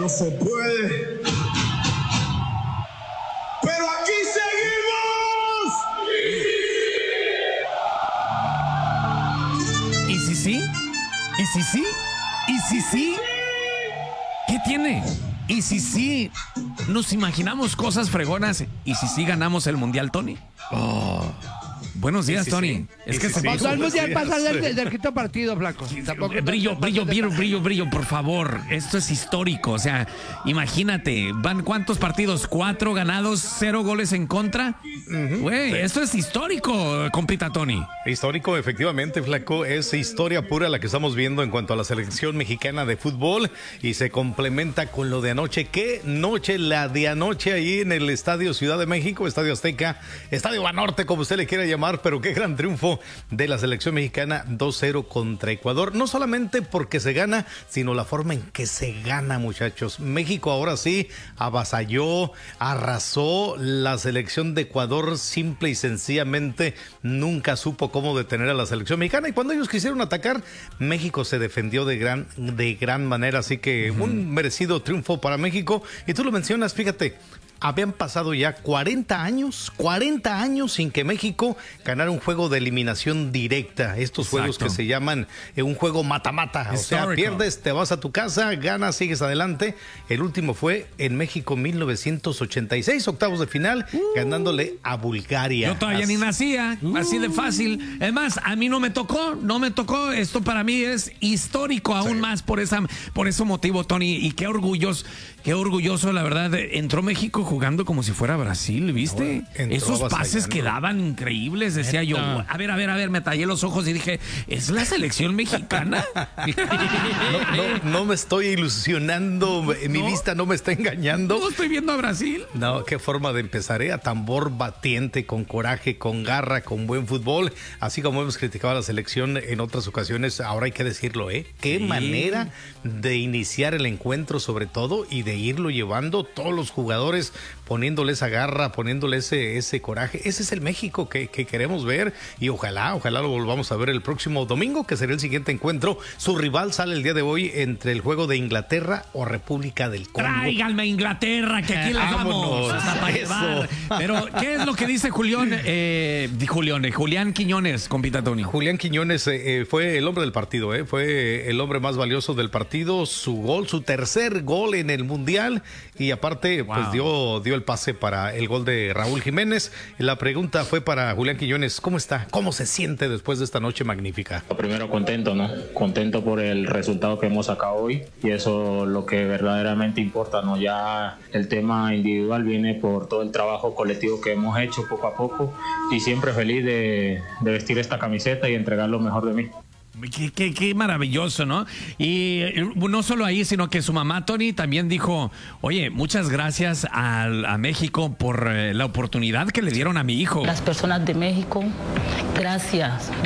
no se puede. Pero aquí seguimos. ¿Y si sí? ¿Y si sí? ¿Y si sí? ¿Qué tiene? ¿Y si sí? Nos imaginamos cosas fregonas. ¿Y si sí ganamos el Mundial, Tony? Oh. Buenos días, Tony. Es que se pasó el Mundial, pasa del quinto partido, flaco. Brillo, por favor. Esto es histórico. O sea, imagínate, ¿van cuántos partidos? 4 ganados, 0 goles en contra. Güey, esto es histórico, compita Tony. Histórico, efectivamente, flaco. Es historia pura la que estamos viendo en cuanto a la selección mexicana de fútbol y se complementa con lo de anoche. ¿Qué noche? La de anoche ahí en el Estadio Ciudad de México, Estadio Azteca, Estadio Banorte, como usted le quiera llamar, pero qué gran triunfo de la selección mexicana 2-0 contra Ecuador. No solamente porque se gana, sino la forma en que se gana, muchachos. México ahora sí avasalló, arrasó. La selección de Ecuador simple y sencillamente nunca supo cómo detener a la selección mexicana, y cuando ellos quisieron atacar, México se defendió de gran manera. Así que un merecido triunfo para México. Y tú lo mencionas, fíjate, habían pasado ya 40 años sin que México ganara un juego de eliminación directa. Estos juegos que se llaman un juego mata-mata. O sea, pierdes, te vas a tu casa, ganas, sigues adelante. El último fue en México 1986, octavos de final, ganándole a Bulgaria. Yo todavía ni nacía, así de fácil. Es más, a mí no me tocó. Esto para mí es histórico aún más por ese motivo, Tony. Y qué orgulloso, la verdad. Entró México jugando como si fuera Brasil, ¿viste? Esos pases que daban increíbles, decía yo. A ver, me tallé los ojos y dije, ¿es la selección mexicana? No me estoy ilusionando, mi vista no me está engañando. No estoy viendo a Brasil. No, qué forma de empezar, a tambor batiente, con coraje, con garra, con buen fútbol. Así como hemos criticado a la selección en otras ocasiones, ahora hay que decirlo, Qué manera de iniciar el encuentro, sobre todo, y de irlo llevando, todos los jugadores poniéndole esa garra, poniéndole ese coraje. Ese es el México que queremos ver, y ojalá lo volvamos a ver el próximo domingo, que será el siguiente encuentro. Su rival sale el día de hoy entre el juego de Inglaterra o República del Congo. Tráiganme a Inglaterra, que aquí les vamos. Pero, ¿qué es lo que dice Julián Quiñones, compita Tony? Julián Quiñones fue el hombre del partido, fue el hombre más valioso del partido. Su tercer gol en el Mundial, y aparte pues dio el pase para el gol de Raúl Jiménez. La pregunta fue para Julián Quiñones: ¿cómo está? ¿Cómo se siente después de esta noche magnífica? Primero, contento, ¿no? Contento por el resultado que hemos sacado hoy, y eso es lo que verdaderamente importa, ¿no? Ya el tema individual viene por todo el trabajo colectivo que hemos hecho poco a poco, y siempre feliz de vestir esta camiseta y entregar lo mejor de mí. Qué maravilloso, ¿no? Y no solo ahí, sino que su mamá, Tony, también dijo: oye, muchas gracias a México por la oportunidad que le dieron a mi hijo. Las personas de México, gracias